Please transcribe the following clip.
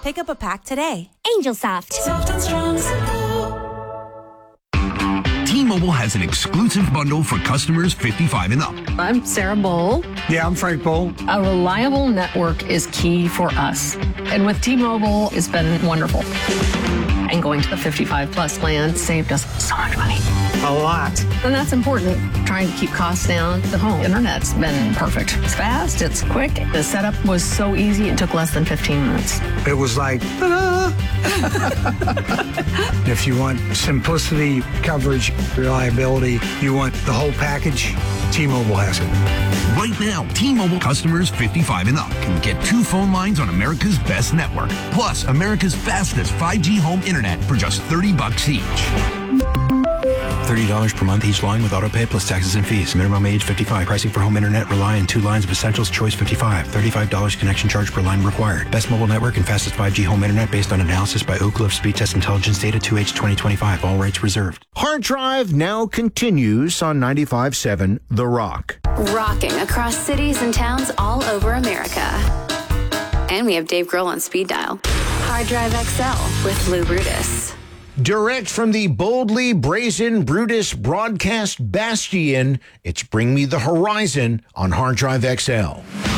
Pick up a pack today. Angel Soft. Soft and strong, simple. T-Mobile has an exclusive bundle for customers 55 and up. I'm Sarah Bowl. Yeah, I'm Frank Bowl. A reliable network is key for us. And with T-Mobile, it's been wonderful. And going to the 55 plus plan saved us so much money. A lot. And that's important. Trying to keep costs down. The home internet's been perfect. It's fast, it's quick. The setup was so easy, it took less than 15 minutes. It was like, ta-da! If you want simplicity, coverage, reliability, you want the whole package, T-Mobile has it. Right now, T-Mobile customers 55 and up can get 2 phone lines on America's best network, plus America's fastest 5G home internet for just $30 each. $30 per month each line with autopay plus taxes and fees. Minimum age 55. Pricing for home internet rely on 2 lines of Essentials Choice 55. $35 connection charge per line required. Best mobile network and fastest 5G home internet based on analysis by Oak Cliff Speed Test Intelligence data 2H 2025. All rates reserved. Hard Drive now continues on 95.7 The Rock. Rocking across cities and towns all over America. And we have Dave Grohl on speed dial. Hard Drive XL with Lou Brutus. Direct from the boldly brazen Brutus broadcast bastion, it's Bring Me the Horizon on Hard Drive XL.